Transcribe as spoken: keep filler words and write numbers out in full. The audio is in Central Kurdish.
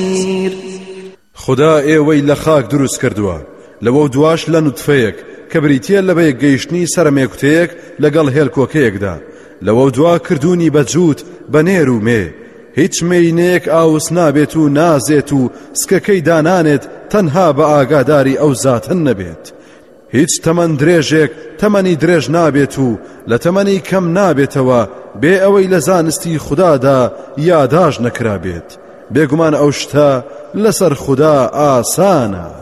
خدا ئێوەی لە خاک دروست کردووە لەوە دواش لە نوتفەیەک کە بریتە لە بەیەک گەیشتنی سەرمێکوتەیەک لەگەڵ هێلکۆکەیەکدا لەوە دوا کردوونی بەجووت بە نێر و مێ هیچ مەینەیەک ئاوس نابێت و نازێت و سکەکەی دانانێت تەنها بە ئاگاداری ئەو زاتن نەبێت هیچ تەمەن درێژێک تەمەنی درێژ نابێت و لە تەمەنی کەم نابێتەوە بێ ئەوەی لە زانستی خودادا یاداش نەکرابێت بێگومان ئەو شتە لەسەر خوددا ئاسانە